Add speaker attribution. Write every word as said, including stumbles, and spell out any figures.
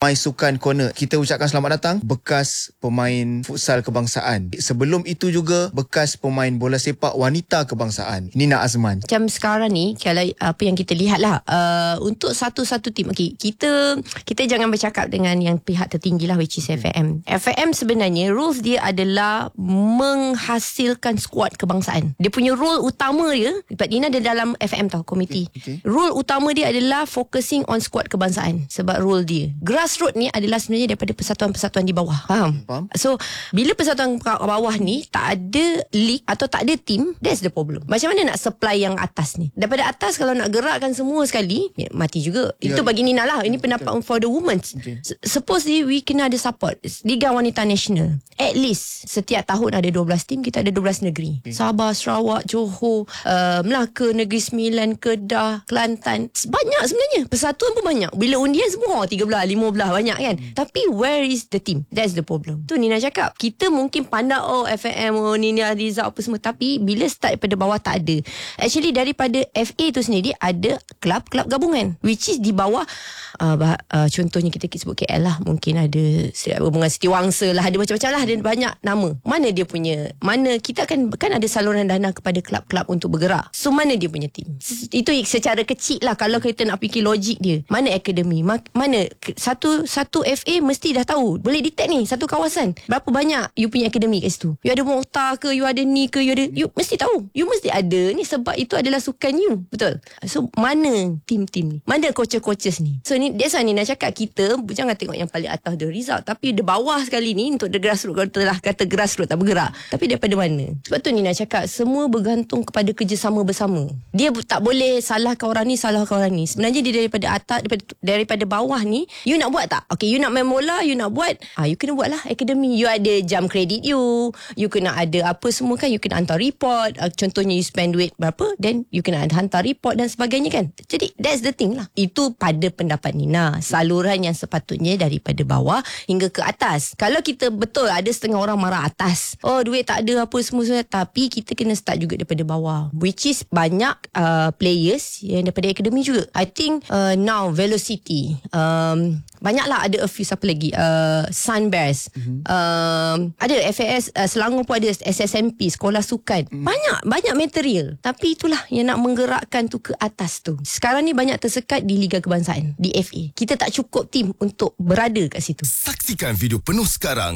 Speaker 1: My Sukan Corner, kita ucapkan selamat datang bekas pemain futsal kebangsaan. Sebelum itu juga bekas pemain bola sepak wanita kebangsaan, Nina Azman.
Speaker 2: Macam sekarang ni, kalau apa yang kita lihat lah, uh, untuk satu-satu tim, okay, kita kita jangan bercakap dengan yang pihak tertinggi lah, which is F M. F M sebenarnya rules dia adalah menghasilkan skuad kebangsaan. Dia punya role utama dia, sebab Nina ada dalam F M tau, komiti. Okay. Okay. Role utama dia adalah focusing on skuad kebangsaan, sebab role dia. Grassroots ni adalah sebenarnya daripada persatuan-persatuan di bawah. Faham? Faham. So, bila persatuan bawah ni tak ada league atau tak ada team, that's the problem. Macam mana nak supply yang atas ni? Daripada atas kalau nak gerakkan semua sekali, ya, mati juga. Yeah. Itu bagi Nina lah. Ini pendapat for the women. Okay. Supposedly we kena ada support. Liga Wanita Nasional. At least setiap tahun ada dua belas tim, kita ada dua belas negeri. Okay. Sabah, Sarawak, Johor, uh, Melaka, Negeri Sembilan, Kedah, Kelantan. Banyak sebenarnya. Persatuan pun banyak. Bila undian semua tiga belas, lima belas banyak kan. Hmm. Tapi where is the team? That's the problem. Tu Nina cakap. Kita mungkin pandang oh F M, oh Nina Rizal apa semua. Tapi bila start daripada bawah tak ada. Actually daripada F A tu sendiri ada kelab-kelab gabungan. Which is di bawah uh, bah, uh, contohnya kita sebut K L lah. Mungkin ada gabungan Setiawangsa lah. Ada macam-macam lah. Ada banyak nama. Mana dia punya, mana kita kan kan ada saluran dana kepada kelab-kelab untuk bergerak. So mana dia punya team? Itu secara kecil lah. Kalau kita nak fikir logik dia. Mana akademi? Mana satu satu F A mesti dah tahu. Boleh detect ni satu kawasan. Berapa banyak you punya akademi kat situ. You ada Mokhtar ke, you ada ni ke, you ada, you mesti tahu. You mesti ada ni sebab itu adalah sukan you. Betul? So mana team-team ni? Mana coaches-coaches ni? So ni that's why ni nak cakap kita jangan tengok yang paling atas the result, tapi the bawah sekali ni untuk the grassroots, kalau telah kata grassroots tak bergerak. Tapi daripada mana? Sebab tu ni nak cakap semua bergantung kepada kerjasama bersama. Dia tak boleh salahkan orang ni, salahkan orang ni. Sebenarnya dia daripada atas, daripada, daripada bawah ni, you nak buat tak? Okay, you nak main bola, you nak buat, ah, you kena buat lah akademi. You ada jam kredit you, you kena ada apa semua kan, you kena hantar report. Uh, contohnya you spend duit berapa, then you kena hantar report dan sebagainya kan. Jadi that's the thing lah. Itu pada pendapat Nina, saluran yang sepatutnya daripada bawah hingga ke atas. Kalau kita betul ada setengah orang marah atas, oh duit tak ada apa semua, semua tapi kita kena start juga daripada bawah, which is banyak uh, players yang daripada akademi juga. I think uh, now Velocity, um, banyaklah, ada a few, siapa lagi, uh, Sunbears, mm-hmm. um, ada F A S, uh, Selangor pun ada S S M P, Sekolah Sukan, mm. banyak banyak material. Tapi itulah yang nak menggerakkan tu ke atas tu. Sekarang ni banyak tersekat di Liga Kebangsaan, di F A. Kita tak cukup tim untuk berada kat situ.
Speaker 3: Saksikan video penuh sekarang